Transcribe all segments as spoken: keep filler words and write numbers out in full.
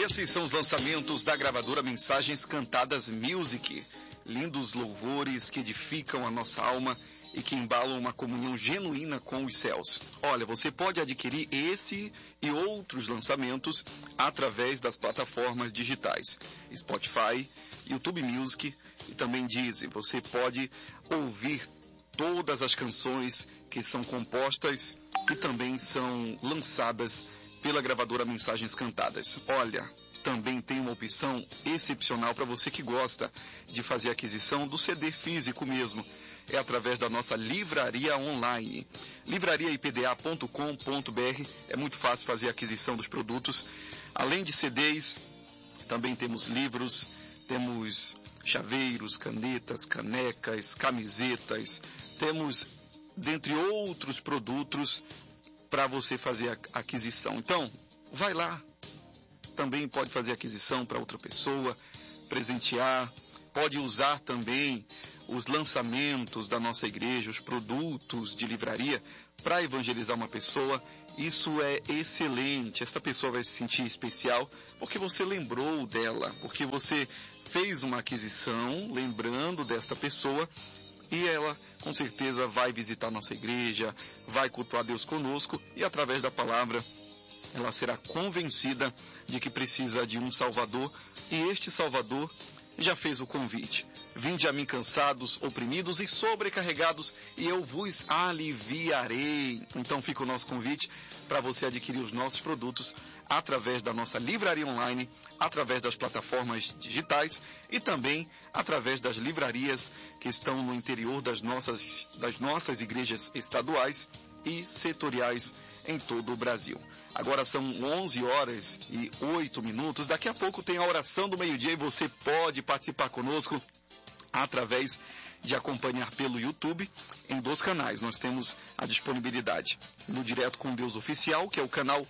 Esses são os lançamentos da gravadora Mensagens Cantadas Music. Lindos louvores que edificam a nossa alma e que embalam uma comunhão genuína com os céus. Olha, você pode adquirir esse e outros lançamentos através das plataformas digitais Spotify, YouTube Music e também Deezer. Você pode ouvir todas as canções que são compostas e também são lançadas pela gravadora Mensagens Cantadas. Olha, também tem uma opção excepcional para você que gosta de fazer aquisição do C D físico mesmo. É através da nossa livraria online. livraria i p d a ponto com ponto b r. É muito fácil fazer a aquisição dos produtos. Além de C Ds, também temos livros, temos chaveiros, canetas, canecas, camisetas. Temos, dentre outros produtos, para você fazer a aquisição. Então, vai lá. Também pode fazer aquisição para outra pessoa, presentear. Pode usar também os lançamentos da nossa igreja, os produtos de livraria, para evangelizar uma pessoa. Isso é excelente. Esta pessoa vai se sentir especial porque você lembrou dela, porque você fez uma aquisição lembrando desta pessoa. E ela, com certeza, vai visitar nossa igreja, vai cultuar Deus conosco e, através da palavra, ela será convencida de que precisa de um Salvador. E este Salvador já fez o convite. Vinde a mim cansados, oprimidos e sobrecarregados, e eu vos aliviarei. Então fica o nosso convite para você adquirir os nossos produtos através da nossa livraria online, através das plataformas digitais e também através das livrarias que estão no interior das nossas, das nossas igrejas estaduais e setoriais em todo o Brasil. Agora são onze horas e oito minutos. Daqui a pouco tem a oração do meio-dia e você pode participar conosco através de acompanhar pelo YouTube em dois canais. Nós temos a disponibilidade no Direto com Deus Oficial, que é o canal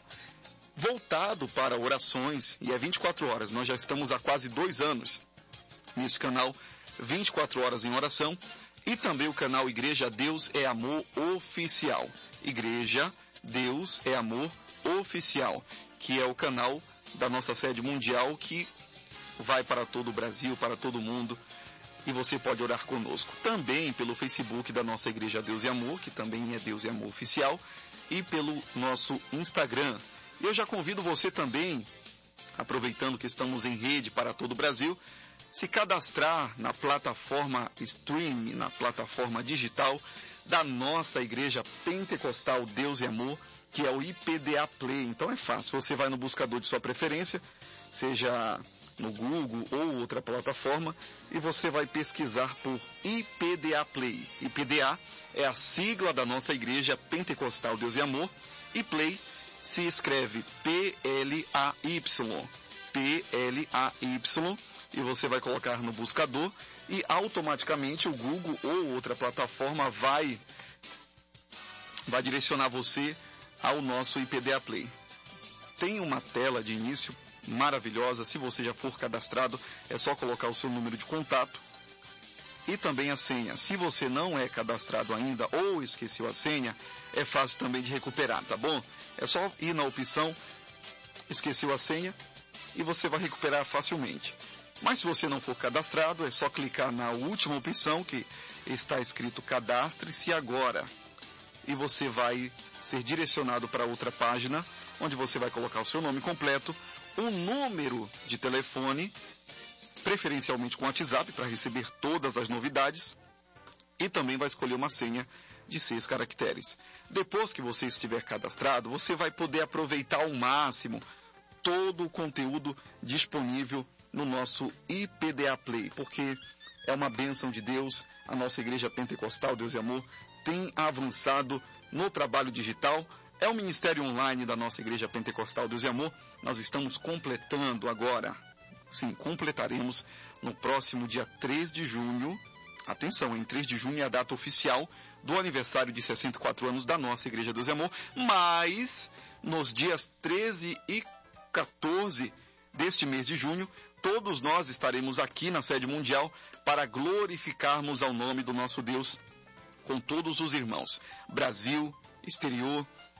voltado para orações, e é vinte e quatro horas. Nós já estamos há quase dois anos nesse canal, vinte e quatro horas em oração, e também o canal Igreja Deus é Amor Oficial. Igreja Deus é Amor Oficial, que é o canal da nossa sede mundial que vai para todo o Brasil, para todo o mundo, e você pode orar conosco. Também pelo Facebook da nossa Igreja Deus e Amor, que também é Deus e Amor Oficial, e pelo nosso Instagram. Eu já convido você também, aproveitando que estamos em rede para todo o Brasil, se cadastrar na plataforma stream, na plataforma digital da nossa Igreja Pentecostal Deus e Amor, que é o I P D A Play. Então é fácil, você vai no buscador de sua preferência, seja no Google ou outra plataforma, e você vai pesquisar por I P D A Play. I P D A é a sigla da nossa Igreja Pentecostal Deus e Amor, e Play se escreve P L A Y. P L A Y, e você vai colocar no buscador e automaticamente o Google ou outra plataforma vai, vai direcionar você ao nosso I P D A Play. Tem uma tela de início maravilhosa. Se você já for cadastrado, é só colocar o seu número de contato e também a senha. Se você não é cadastrado ainda ou esqueceu a senha, é fácil também de recuperar, tá bom? É só ir na opção esqueceu a senha e você vai recuperar facilmente. Mas se você não for cadastrado, é só clicar na última opção que está escrito cadastre-se agora. E você vai ser direcionado para outra página, onde você vai colocar o seu nome completo, um número de telefone, preferencialmente com WhatsApp, para receber todas as novidades, e também vai escolher uma senha de seis caracteres. Depois que você estiver cadastrado, você vai poder aproveitar ao máximo todo o conteúdo disponível no nosso I P D A Play, porque é uma bênção de Deus. A nossa Igreja Pentecostal Deus e Amor tem avançado no trabalho digital. É o ministério online da nossa Igreja Pentecostal Deus e Amor. Nós estamos completando agora, sim, completaremos no próximo dia três de junho. Atenção, em três de junho é a data oficial do aniversário de sessenta e quatro anos da nossa Igreja Deus e Amor, mas nos dias treze e quatorze deste mês de junho, todos nós estaremos aqui na sede mundial para glorificarmos ao nome do nosso Deus com todos os irmãos, Brasil, exterior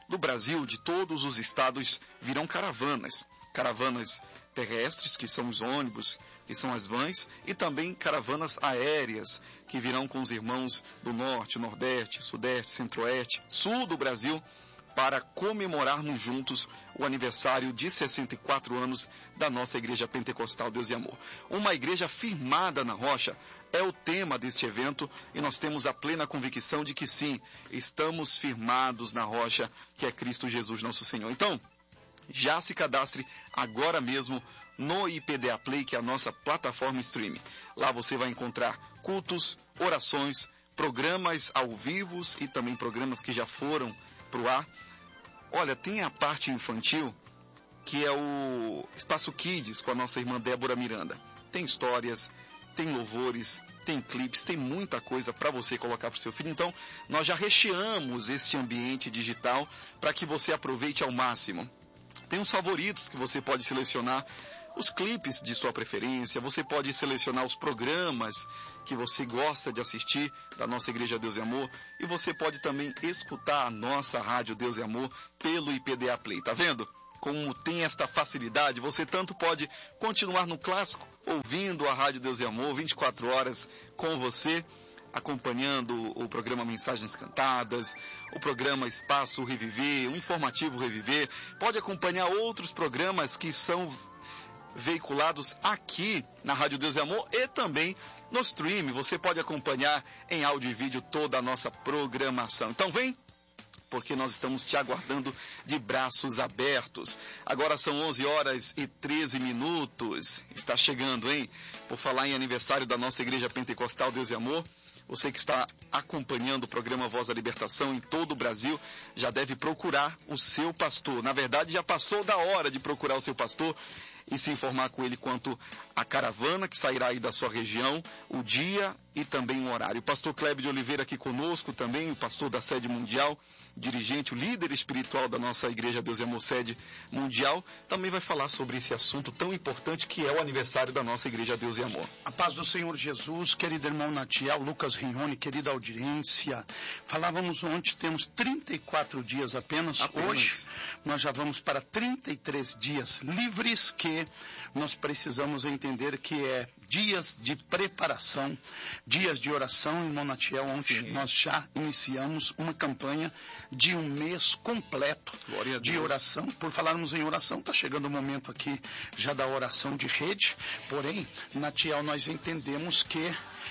Do Brasil, de todos os estados, virão caravanas. Caravanas terrestres, que são os ônibus, que são as vans, e também caravanas aéreas, que virão com os irmãos do Norte, Nordeste, Sudeste, Centro-Oeste, Sul do Brasil, para comemorarmos juntos o aniversário de sessenta e quatro anos da nossa Igreja Pentecostal Deus e Amor. Uma igreja firmada na rocha é o tema deste evento e nós temos a plena convicção de que sim, estamos firmados na rocha que é Cristo Jesus nosso Senhor. Então, já se cadastre agora mesmo no I P D A Play, que é a nossa plataforma streaming. Lá você vai encontrar cultos, orações, programas ao vivo e também programas que já foram para o ar. Olha, tem a parte infantil, que é o Espaço Kids, com a nossa irmã Débora Miranda. Tem histórias, tem louvores, tem clipes, tem muita coisa para você colocar para o seu filho. Então, nós já recheamos esse ambiente digital para que você aproveite ao máximo. Tem os favoritos que você pode selecionar, os clipes de sua preferência, você pode selecionar os programas que você gosta de assistir da nossa Igreja Deus e Amor, e você pode também escutar a nossa Rádio Deus e Amor pelo I P D A Play, tá vendo? Como tem esta facilidade, você tanto pode continuar no clássico, ouvindo a Rádio Deus e Amor vinte e quatro horas com você, acompanhando o programa Mensagens Cantadas, o programa Espaço Reviver, o informativo Reviver, pode acompanhar outros programas que são veiculados aqui na Rádio Deus e Amor e também no stream. Você pode acompanhar em áudio e vídeo toda a nossa programação. Então vem, porque nós estamos te aguardando de braços abertos. Agora são onze horas e treze minutos. Está chegando, hein? Por falar em aniversário da nossa Igreja Pentecostal Deus e Amor, você que está acompanhando o programa Voz da Libertação em todo o Brasil, já deve procurar o seu pastor. Na verdade, já passou da hora de procurar o seu pastor e se informar com ele quanto à caravana que sairá aí da sua região, o dia e também o horário. O pastor Clébio de Oliveira aqui conosco também, o pastor da Sede Mundial, dirigente, o líder espiritual da nossa Igreja Deus e Amor Sede Mundial, também vai falar sobre esse assunto tão importante que é o aniversário da nossa Igreja Deus e Amor. A paz do Senhor Jesus, querido irmão Natiel, Lucas Rione, querida audiência. Falávamos ontem, temos trinta e quatro dias apenas. apenas. Hoje nós já vamos para trinta e três dias livres, que nós precisamos entender que é dias de preparação, dias de oração. Irmão Natiel, ontem Sim. nós já iniciamos uma campanha de um mês completo de oração. Por falarmos em oração, está chegando o momento aqui já da oração de rede. Porém, Natiel, nós entendemos que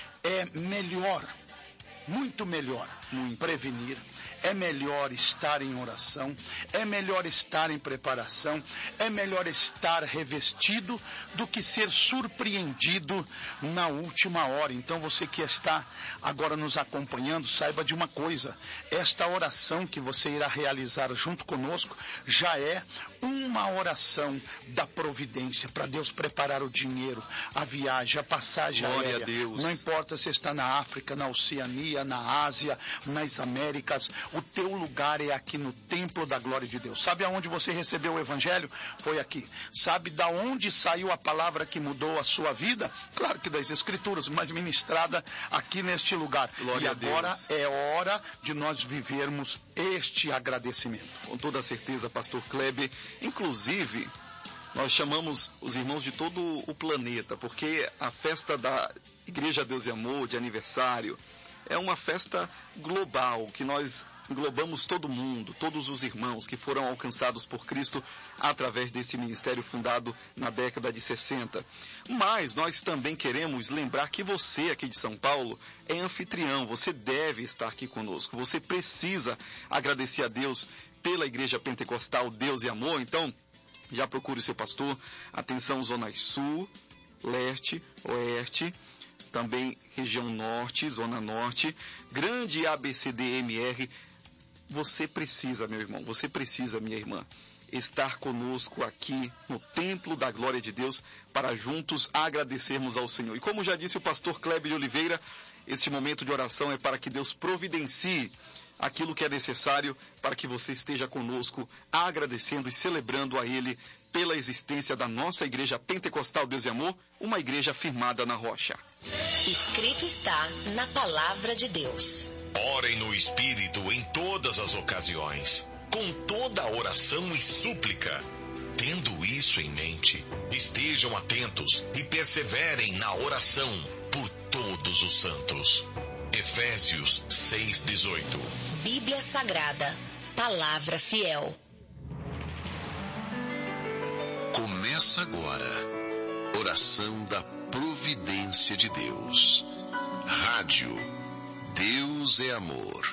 é melhor, muito melhor, muito. prevenir. É melhor estar em oração, é melhor estar em preparação, é melhor estar revestido do que ser surpreendido na última hora. Então você que está agora nos acompanhando, saiba de uma coisa: esta oração que você irá realizar junto conosco já é uma oração da providência, para Deus preparar o dinheiro, a viagem, a passagem Glória aérea. A Deus. Não importa se está na África, na Oceania, na Ásia, nas Américas, o teu lugar é aqui no templo da glória de Deus. Sabe aonde você recebeu o evangelho? Foi aqui. Sabe da onde saiu a palavra que mudou a sua vida? Claro que das escrituras, mas ministrada aqui neste lugar. Glória e agora é hora de nós vivermos este agradecimento. Com toda certeza, pastor Kleber. Inclusive, nós chamamos os irmãos de todo o planeta, porque a festa da Igreja Deus e Amor, de aniversário, é uma festa global, que nós englobamos todo mundo, todos os irmãos que foram alcançados por Cristo através desse ministério fundado na década de sessenta. Mas nós também queremos lembrar que você aqui de São Paulo é anfitrião, você deve estar aqui conosco, você precisa agradecer a Deus pela Igreja Pentecostal Deus e Amor. Então, já procure o seu pastor. Atenção, zonas sul, leste, oeste, também região norte, zona norte, grande A B C D M R. Você precisa, meu irmão, você precisa, minha irmã, estar conosco aqui no Templo da Glória de Deus para juntos agradecermos ao Senhor. E como já disse o pastor Clébio de Oliveira, este momento de oração é para que Deus providencie aquilo que é necessário para que você esteja conosco, agradecendo e celebrando a Ele pela existência da nossa Igreja Pentecostal Deus e Amor, uma igreja firmada na rocha. Escrito está na Palavra de Deus. Orem no Espírito em todas as ocasiões, com toda a oração e súplica. Tendo isso em mente, estejam atentos e perseverem na oração por todos os santos. Efésios seis, dezoito. Bíblia Sagrada, Palavra Fiel. Começa agora, oração da providência de Deus. Rádio Deus é Amor.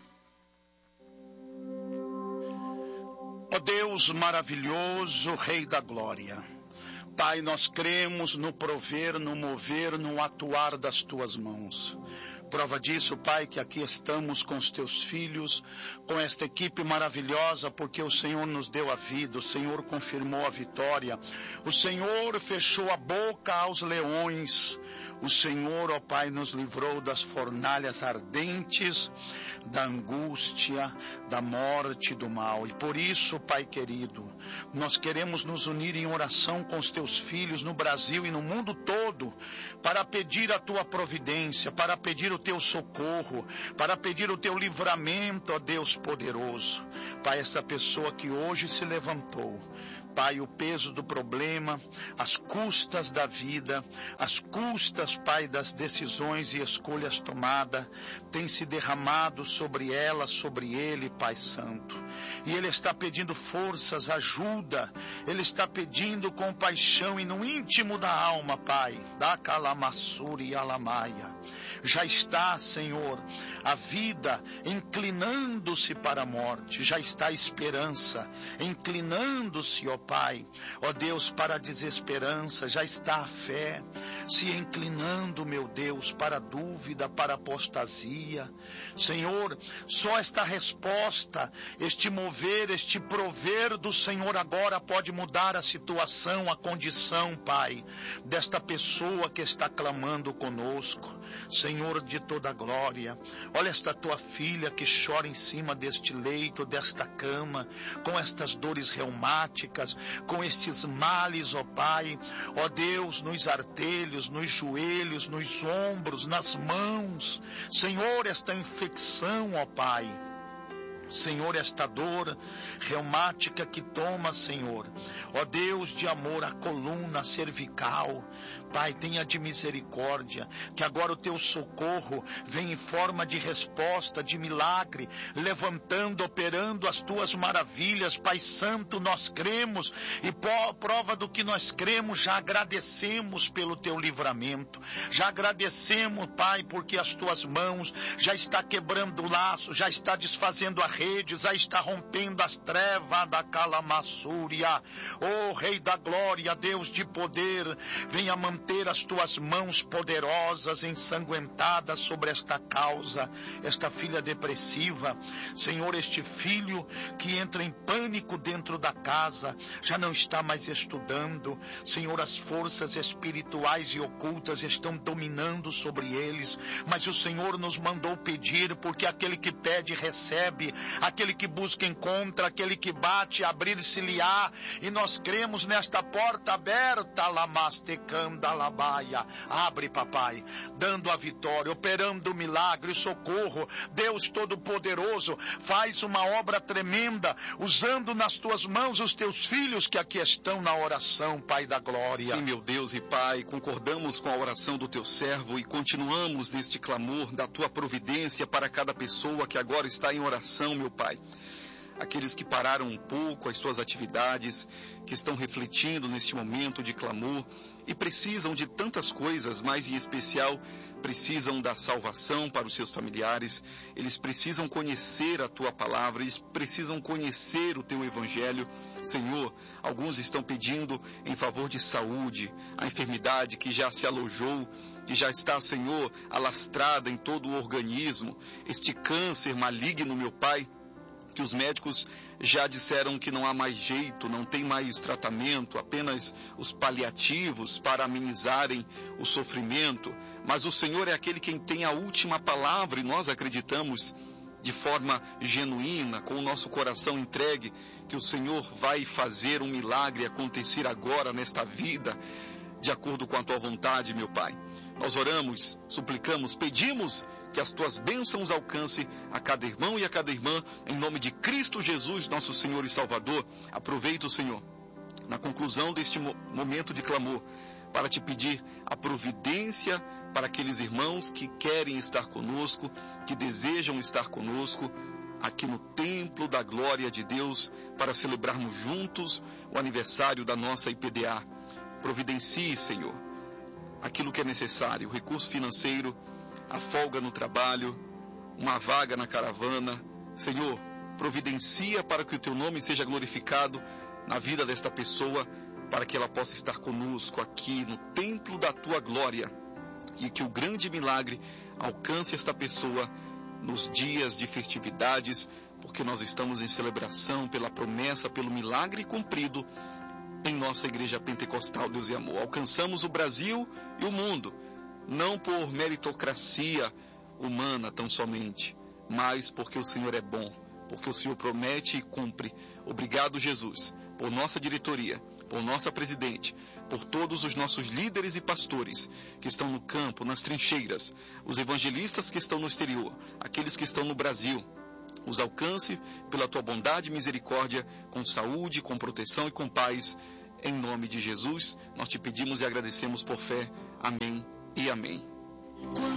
Ó Deus maravilhoso, Rei da Glória, Pai, nós cremos no prover, no mover, no atuar das Tuas mãos. Prova disso, Pai, que aqui estamos com os Teus filhos, com esta equipe maravilhosa, porque o Senhor nos deu a vida, o Senhor confirmou a vitória, o Senhor fechou a boca aos leões, o Senhor, ó Pai, nos livrou das fornalhas ardentes, da angústia, da morte, do mal. E por isso, Pai querido, nós queremos nos unir em oração com os Teus filhos no Brasil e no mundo todo, para pedir a Tua providência, para pedir o Teu socorro, para pedir o Teu livramento, ó Deus poderoso. Pai, esta pessoa que hoje se levantou, Pai, o peso do problema, as custas da vida, as custas, Pai, das decisões e escolhas tomadas, tem se derramado sobre ela, sobre ele, Pai Santo. E ele está pedindo forças, ajuda, ele está pedindo compaixão e no íntimo da alma, Pai, da calamassuri e alamaia. Já está, Senhor, a vida inclinando-se para a morte, já está a esperança inclinando-se, ó Pai, ó Deus, para a desesperança, já está a fé se inclinando, meu Deus, para a dúvida, para a apostasia. Senhor, só esta resposta, este mover, este prover do Senhor agora pode mudar a situação, a condição, Pai, desta pessoa que está clamando conosco. Senhor de toda glória, olha esta tua filha que chora em cima deste leito, desta cama, com estas dores reumáticas, com estes males, ó Pai, ó Deus, nos artelhos, nos joelhos, nos ombros, nas mãos. Senhor, esta infecção, ó Pai, Senhor, esta dor reumática que toma, Senhor, ó Deus de amor, a coluna cervical, Pai, tenha de misericórdia, que agora o Teu socorro vem em forma de resposta, de milagre, levantando, operando as Tuas maravilhas, Pai Santo, nós cremos, e prova do que nós cremos, já agradecemos pelo Teu livramento, já agradecemos, Pai, porque as Tuas mãos já está quebrando o laço, já está desfazendo a rede, já está rompendo as trevas da calamassúria. Ó Rei da Glória, Deus de poder, venha manter ter as Tuas mãos poderosas, ensanguentadas sobre esta causa, esta filha depressiva, Senhor, este filho que entra em pânico dentro da casa, já não está mais estudando, Senhor, as forças espirituais e ocultas estão dominando sobre eles, mas o Senhor nos mandou pedir, porque aquele que pede recebe, aquele que busca encontra, aquele que bate abrir-se-lhe-á, e nós cremos nesta porta aberta, lamastecanda, Alabaia. Abre, papai, dando a vitória, operando o milagre, o socorro. Deus Todo-Poderoso, faz uma obra tremenda, usando nas Tuas mãos os Teus filhos que aqui estão na oração, Pai da glória. Sim, meu Deus e Pai, concordamos com a oração do Teu servo e continuamos neste clamor da Tua providência para cada pessoa que agora está em oração, meu Pai. Aqueles que pararam um pouco as suas atividades, que estão refletindo neste momento de clamor e precisam de tantas coisas, mas em especial precisam da salvação para os seus familiares, eles precisam conhecer a Tua palavra, eles precisam conhecer o Teu evangelho. Senhor, alguns estão pedindo em favor de saúde, a enfermidade que já se alojou, que já está, Senhor, alastrada em todo o organismo, este câncer maligno, meu Pai, que os médicos já disseram que não há mais jeito, não tem mais tratamento, apenas os paliativos para amenizarem o sofrimento. Mas o Senhor é aquele quem tem a última palavra e nós acreditamos de forma genuína, com o nosso coração entregue, que o Senhor vai fazer um milagre acontecer agora nesta vida, de acordo com a tua vontade, meu Pai. Nós oramos, suplicamos, pedimos que as tuas bênçãos alcancem a cada irmão e a cada irmã, em nome de Cristo Jesus, nosso Senhor e Salvador. Aproveita, Senhor, na conclusão deste momento de clamor, para te pedir a providência para aqueles irmãos que querem estar conosco, que desejam estar conosco, aqui no templo da glória de Deus, para celebrarmos juntos o aniversário da nossa I P D A. Providencie, Senhor, aquilo que é necessário, o recurso financeiro, a folga no trabalho, uma vaga na caravana. Senhor, providencia para que o teu nome seja glorificado na vida desta pessoa, para que ela possa estar conosco aqui no templo da tua glória, e que o grande milagre alcance esta pessoa nos dias de festividades, porque nós estamos em celebração pela promessa, pelo milagre cumprido em nossa igreja pentecostal, Deus e Amor. Alcançamos o Brasil e o mundo, não por meritocracia humana tão somente, mas porque o Senhor é bom, porque o Senhor promete e cumpre. Obrigado, Jesus, por nossa diretoria, por nossa presidente, por todos os nossos líderes e pastores que estão no campo, nas trincheiras, os evangelistas que estão no exterior, aqueles que estão no Brasil. Os alcance pela tua bondade e misericórdia, com saúde, com proteção e com paz. Em nome de Jesus, nós te pedimos e agradecemos por fé. Amém e amém.